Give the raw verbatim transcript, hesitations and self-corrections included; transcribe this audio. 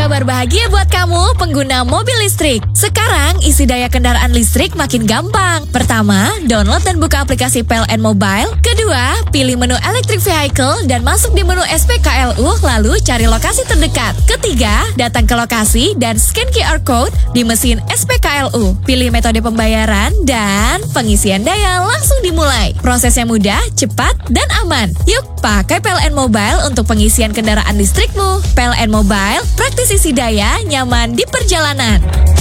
Kabar bahagia buat kamu pengguna mobil listrik. Sekarang isi daya kendaraan listrik makin gampang. Pertama, download dan buka aplikasi P L N Mobile. Kedua, pilih menu Electric Vehicle dan masuk di menu S P K L U lalu cari lokasi terdekat. Ketiga, datang ke lokasi dan scan Q R code di mesin S P K L U. Pilih metode pembayaran dan pengisian daya langsung dimulai. Prosesnya mudah, cepat, dan aman. Yuk, pakai P L N Mobile untuk pengisian kendaraan listrikmu. P L N Mobile, praktis isi daya, nyaman di perjalanan.